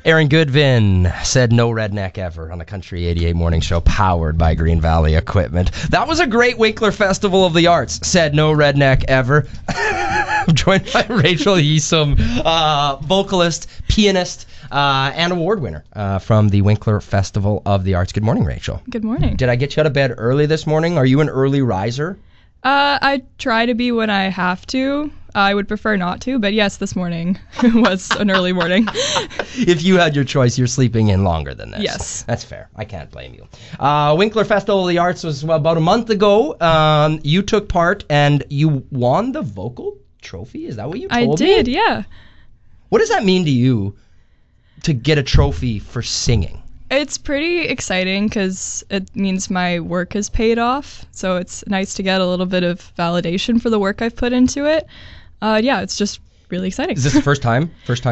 Aaron Goodvin said no redneck ever on the Country 88 morning show powered by Green Valley Equipment. That was a great Winkler Festival of the Arts, said no redneck ever. I'm joined by Rachel Yesom, vocalist, pianist, and award winner from the Winkler Festival of the Arts. Good morning, Rachel. Good morning. Did I get you out of bed early this morning? Are you an early riser? I try to be when I have to. I would prefer not to, but yes, this morning was an early morning. If you had your choice, you're sleeping in longer than this. Yes. That's fair. I can't blame you. Winkler Festival of the Arts was about a month ago. You took part and you won the vocal trophy? Is that what you told me? I did, yeah. What does that mean to you to get a trophy for singing? It's pretty exciting because it means my work has paid off. So it's nice to get a little bit of validation for the work I've put into it. Yeah, it's just really exciting. Is this the first time?